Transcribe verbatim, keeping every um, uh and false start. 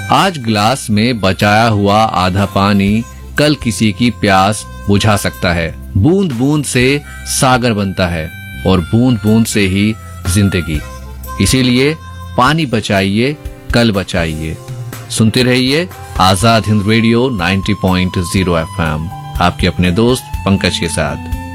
आज गिलास में बचाया हुआ आधा पानी कल किसी की प्यास बुझा सकता है। बूंद बूंद से सागर बनता है और बूंद बूंद से ही जिंदगी। इसीलिए पानी बचाइए, कल बचाइए। सुनते रहिए आजाद हिंद रेडियो नब्बे पॉइंट शून्य एफ एम, आपके अपने दोस्त पंकज के साथ।